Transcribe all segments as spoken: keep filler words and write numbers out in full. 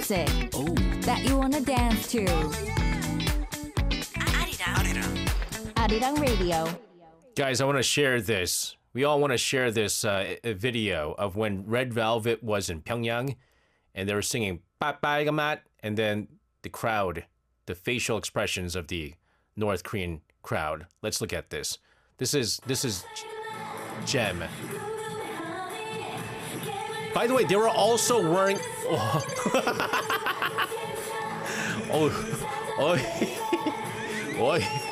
music that you wanna dance to. Arirang Radio. Guys, I want to share this. We all want to share this uh, video of when Red Velvet was in Pyongyang and they were singing "Papaygamat," and then the crowd, the facial expressions of the North Korean crowd. Let's look at this. This is this is Gem. By the way, they were also wearing. Oh, oh, oh, oh.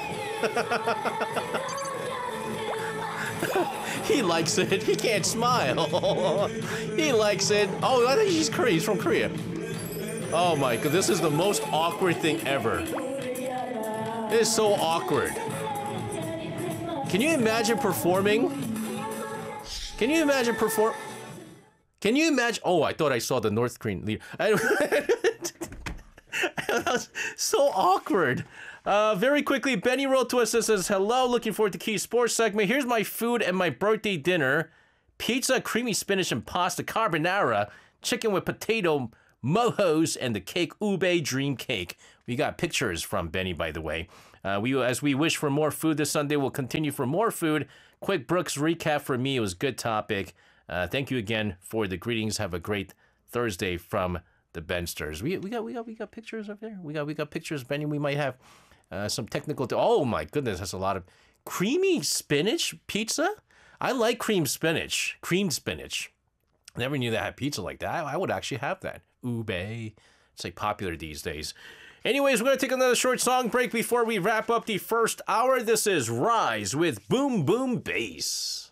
He likes it. He can't smile. He likes it. Oh, I think he's Korean. He's from Korea. Oh my god, this is the most awkward thing ever. It is so awkward. Can you imagine performing? Can you imagine perform? Can you imagine? Oh, I thought I saw the North Korean leader. That was so awkward. Uh, very quickly, Benny wrote to us and says, hello, looking forward to Key Sports segment. Here's my food and my birthday dinner. Pizza, creamy spinach and pasta, carbonara, chicken with potato, mojos, and the cake, ube dream cake. We got pictures from Benny, by the way. Uh, we, as we wish for more food this Sunday, we'll continue for more food. Quick Brooks recap for me. It was a good topic. Uh, thank you again for the greetings. Have a great Thursday from the Bensters. We we got we got we got pictures up there. We got we got pictures, Benny. We might have uh, some technical. T- oh my goodness, that's a lot of creamy spinach pizza. I like cream spinach, creamed spinach. Never knew that had pizza like that. I, I would actually have that. Ube, it's like popular these days. Anyways, we're gonna take another short song break before we wrap up the first hour. This is Rise with Boom Boom Bass.